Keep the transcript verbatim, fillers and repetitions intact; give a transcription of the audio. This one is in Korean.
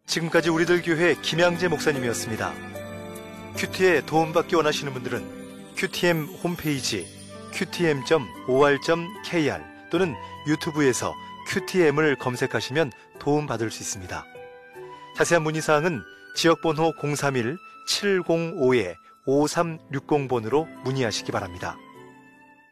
지금까지 우리들 교회 김양재 목사님이었습니다. 큐티에 도움받기 원하시는 분들은 큐티엠 홈페이지 큐티엠 닷 오알 닷 케이알 또는 유튜브에서 큐티엠을 검색하시면 도움받을 수 있습니다. 자세한 문의사항은 지역번호 공삼일 칠공오 오삼육공 번으로 문의하시기 바랍니다.